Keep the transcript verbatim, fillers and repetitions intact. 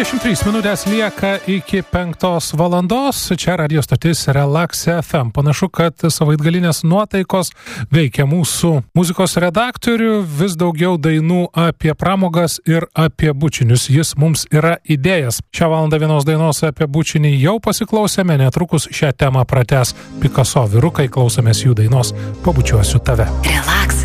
dvidešimt trys minutės lieka iki penktos valandos. Čia radio stotis Relax F M. Panašu, kad savaitgalinės nuotaikos veikia mūsų muzikos redaktorių. Vis daugiau dainų apie pramogas ir apie bučinius. Jis mums yra idėjas. Šią valandą vienos dainos apie bučinį jau pasiklausėme. Netrukus šią temą pratęs Picasso vyrukai. Klausomės jų dainos Pabučiuosiu tave. Relax